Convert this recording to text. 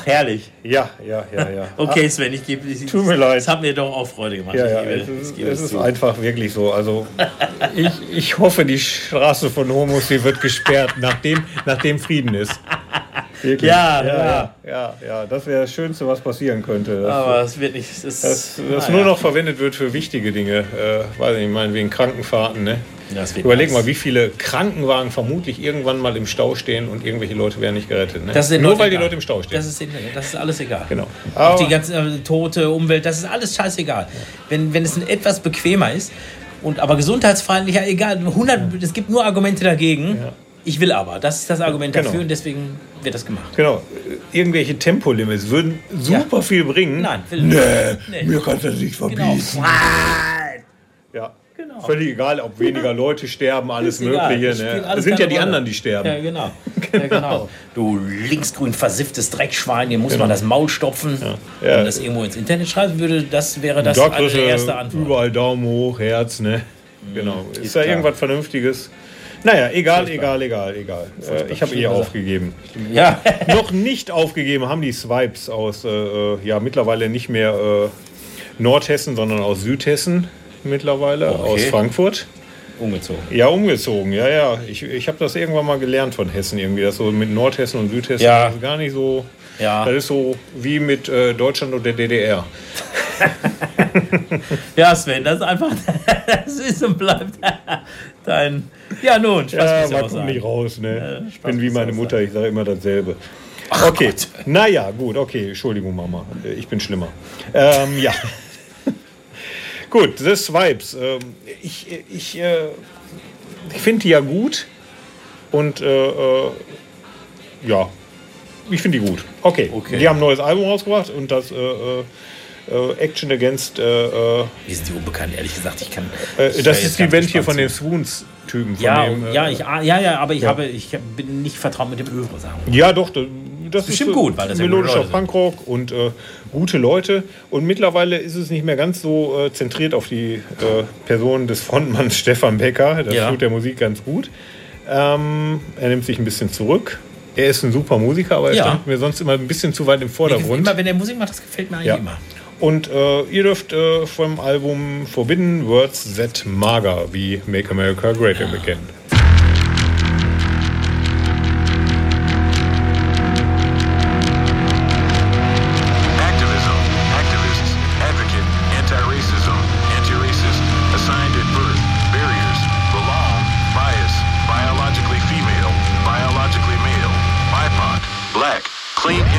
herrlich. Ja. Okay, Sven, tut mir leid. Das hat mir doch auch Freude gemacht. Es ist einfach wirklich so. Also ich hoffe, die Straße von Hormus, die wird gesperrt, nachdem Frieden ist. Wirklich. Ja, das wäre das Schönste, was passieren könnte. Aber es wird nicht. Dass nur noch verwendet wird für wichtige Dinge. Weiß ich meine, wegen Krankenfahrten. Ne? Überleg mal, wie viele Krankenwagen vermutlich irgendwann mal im Stau stehen und irgendwelche Leute werden nicht gerettet. Ne? Nur weil die Leute im Stau stehen. Das ist alles egal. Genau. Auch die ganze tote Umwelt, das ist alles scheißegal. Wenn es etwas bequemer ist, aber gesundheitsfreundlicher, egal, es gibt nur Argumente dagegen. Ja. Ich will aber. Das ist das Argument dafür und deswegen wird das gemacht. Genau. Irgendwelche Tempolimits würden super viel bringen. Nein, mir kannst du das nicht verbieten. Genau. Ja. Genau. Völlig egal, ob weniger Leute sterben, alles Mögliche. Ne? Es sind ja die anderen, die sterben. Ja, genau. Du linksgrün versifftes Dreckschwein, dir muss man das Maul stopfen. Ja. Wenn man das irgendwo ins Internet schreiben würde, wäre das eine erste Antwort. Überall Daumen hoch, Herz, ne? Genau. Ist da irgendwas Vernünftiges? Naja, egal. Ich habe aufgegeben. Ja. Noch nicht aufgegeben haben die Swipes aus, mittlerweile nicht mehr Nordhessen, sondern aus Südhessen mittlerweile, aus Frankfurt. Umgezogen. Ja, umgezogen, ja. Ich habe das irgendwann mal gelernt von Hessen irgendwie, das so mit Nordhessen und Südhessen das ist gar nicht so, das ist so wie mit Deutschland und der DDR. Ja, Sven, das ist einfach, das ist und bleibt dein... Ja, nun, Spaß man kommt nicht raus, ne? Ich bin wie meine Mutter, ich sage immer dasselbe. Okay, naja, gut, okay, Entschuldigung, Mama, ich bin schlimmer. Ja. Gut, The Swipes. Ich finde die ja gut und ich finde die gut. Okay. Die haben ein neues Album rausgebracht und das Action Against... Wie sind die unbekannt, ehrlich gesagt? Das ist die Band hier von den Swoons-Typen. Aber ich bin nicht vertraut mit dem Övre, sagen wir. Ja, doch. Das ist bestimmt gut, weil das melodischer Punkrock und gute Leute. Und mittlerweile ist es nicht mehr ganz so zentriert auf die Person des Frontmanns Stefan Becker. Das tut der Musik ganz gut. Er nimmt sich ein bisschen zurück. Er ist ein super Musiker, aber er stand mir sonst immer ein bisschen zu weit im Vordergrund. Immer, wenn er Musik macht, das gefällt mir eigentlich immer. Und ihr dürft vom Album Forbidden Words That Mager wie Make America Great Again. Clean